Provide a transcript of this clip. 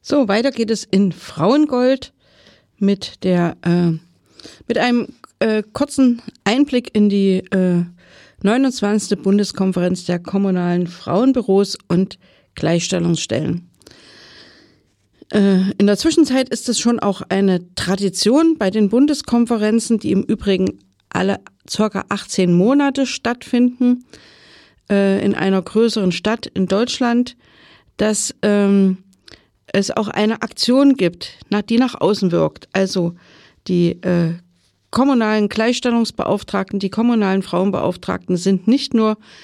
So, weiter geht es in Frauengold mit einem kurzen Einblick in die 29. Bundeskonferenz der kommunalen Frauenbüros und Gleichstellungsstellen. In der Zwischenzeit ist es schon auch eine Tradition bei den Bundeskonferenzen, die im Übrigen alle ca. 18 Monate stattfinden, in einer größeren Stadt in Deutschland, dass es auch eine Aktion gibt, die nach außen wirkt. Also die kommunalen Gleichstellungsbeauftragten, die kommunalen Frauenbeauftragten sind nicht nur